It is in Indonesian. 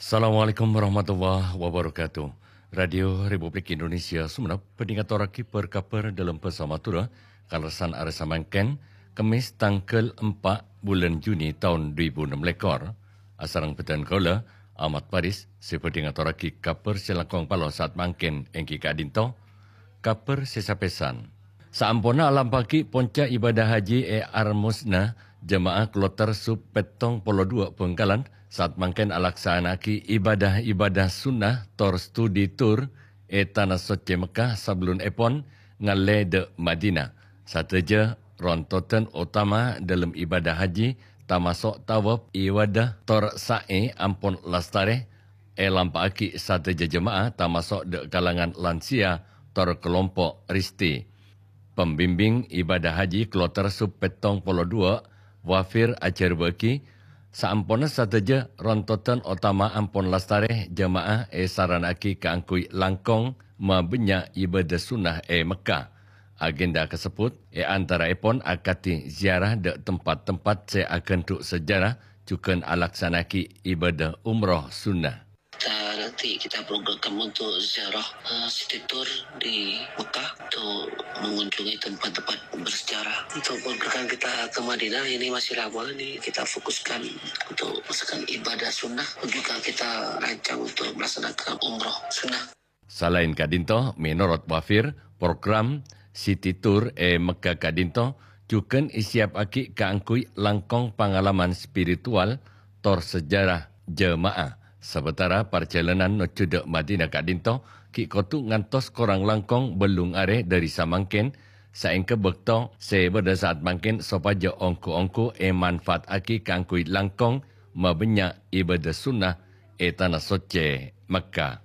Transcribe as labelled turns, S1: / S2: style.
S1: Assalamualaikum warahmatullahi wabarakatuh. Radio Republik Indonesia Sumeneb pendingat oraki perkaper dalam bersama tura kalasan arasa mangken Kemis tanggal 4 bulan Juni tahun 2006 lekor. Asarang petan kaula Ahmad Paris sependingat oraki kaper selangkong palo saat mangken engki kadinto kaper sesapesan. Saampona alam pagi ponca ibadah haji Armusna jemaah kloter sub petong polo 2 Pengkalan saat mangken alaksanaki ibadah-ibadah sunnah tor studi tur tanah soce Mekah sablun epon ngale de Madinah. Sateja rontotan utama dalam ibadah haji tamasok tawaf ibadah tor sa'i ampun lastare lampaki sateja jemaah tamasok de kalangan lansia tor kelompok risti. Pembimbing ibadah haji kloter sub petong polo 2 Wafir Acerbeki saampona sateja rontotan utama ampun lastare jemaah saranaki keangkui langkong mabenya ibadah sunnah Mekah. Agenda tersebut antara epon akati ziarah de tempat-tempat se akan tuk sejarah cukan alaksanaki ibadah umrah sunnah.
S2: Nanti kita programkan untuk ziarah city tour di Mekah untuk mengunjungi tempat-tempat bersejarah. Untuk program kita ke Madinah ini masih lama, ini kita fokuskan untuk melaksanakan ibadah sunnah. Juga kita rancang untuk melaksanakan umrah sunnah.
S1: Selain kadinto, menurut Wafir, program City Tour Mekah kadinto juga isiap aki keangkui langkong pengalaman spiritual tor sejarah jemaah. Sementara perjalanan menuju de Madinah kadinto ki kotu ngantos korang langkong belum are dari samangken saengke bekto se pada saat mangken sopaja ongko-ongko manfaat aki kangkui langkong mabenya ibadah sunnah tanah soce Mekah.